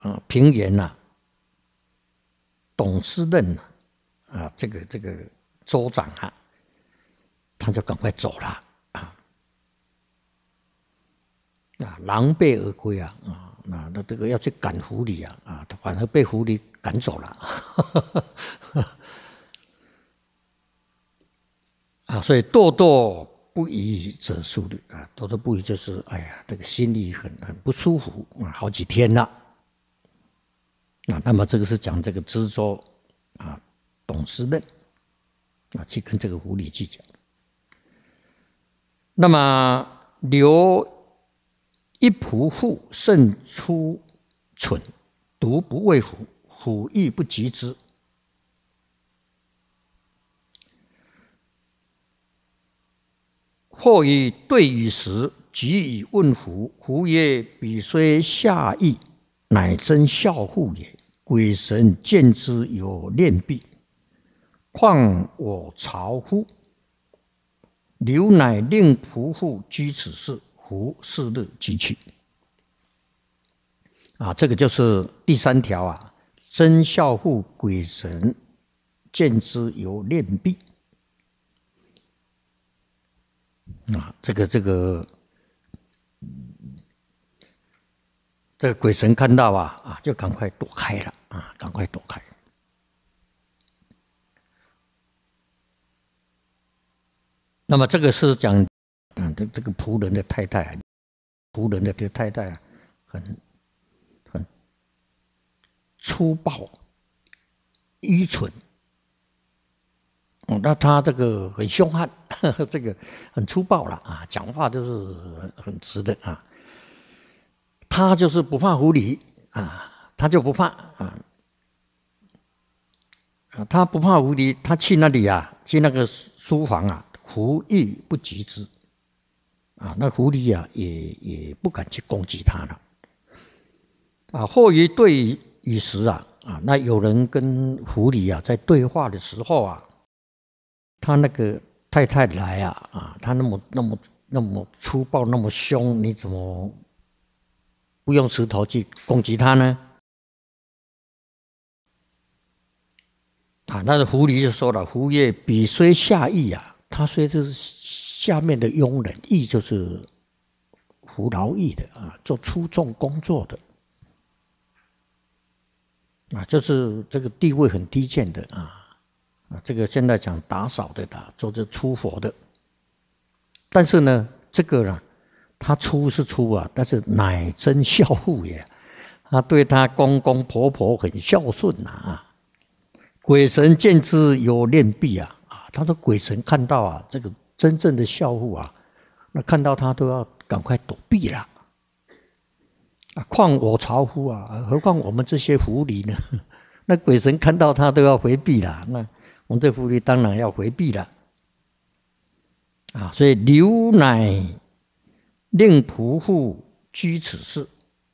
平原董事任这个州长他就赶快走了狼狈而归那这个要去赶狐狸他反而被狐狸赶走了所以咄咄不已者数日咄咄不已就是哎呀，这个心里很不舒服好几天了那么这个是讲这个知州董事任去跟这个狐狸去讲。那么留一仆妇胜出蠢，独不畏虎，虎亦不及之。或以对语时，即以问狐。狐曰：“彼虽下义，乃真孝妇也。鬼神见之有念必，况我曹乎？”刘乃令仆妇居此事，狐是日即去。这个就是第3条真孝妇鬼神见之有念必。这个鬼神看到就赶快躲开了赶快躲开。那么这个是讲这个仆人的太太，仆人的这个太太很粗暴、愚蠢。那他这个很凶悍，这个很粗暴了讲话就是很直的他就是不怕狐狸他就不怕他不怕狐狸，他去那里去那个书房狐亦不及之那狐狸也不敢去攻击他了或于对语时那有人跟狐狸在对话的时候他那个太太来他那么粗暴那么凶，你怎么不用石头去攻击他呢？那个狐狸就说了：“狐曰：彼虽下义他虽就是下面的佣人，役就是服劳役的做粗重工作的就是这个地位很低贱的这个现在讲打扫的做这粗活的，但是呢，这个他粗是粗但是乃真孝妇也，他对他公公婆婆很孝顺鬼神见之有念必他说鬼神看到这个真正的孝妇那看到他都要赶快躲避了况我曹乎何况我们这些狐狸呢？那鬼神看到他都要回避了，那我们这狐狸当然要回避了所以刘乃令仆妇居此事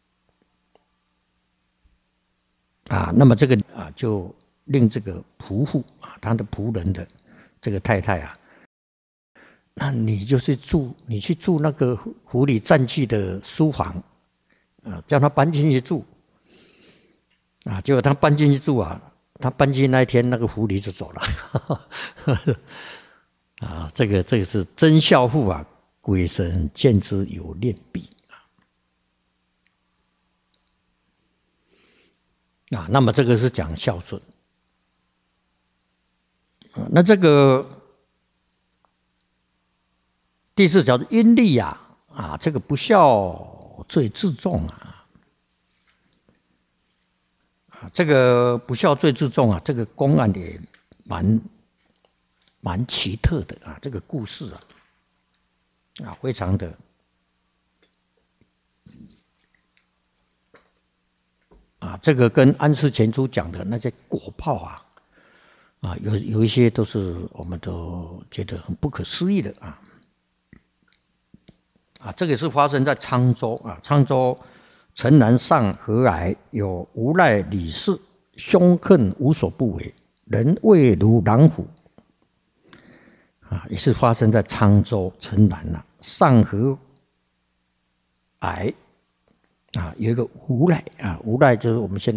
那么这个就令这个仆妇他的仆人的这个太太那你去住那个狐狸占据的书房叫他搬进去住结果他搬进去住他搬进那一天，那个狐狸就走了这个是真孝妇鬼神见之有念必那么这个是讲孝顺那这个第4条阴历这个不孝最自重这个不孝最自重这个公案也蛮奇特的这个故事非常的这个跟安世全书讲的那些果报有一些都是我们都觉得很不可思议的这个是发生在沧州沧州城南上河崖有无赖李氏，凶狠无所不为，人畏如狼虎也是发生在沧州城南上河崖有一个无赖无赖就是我们现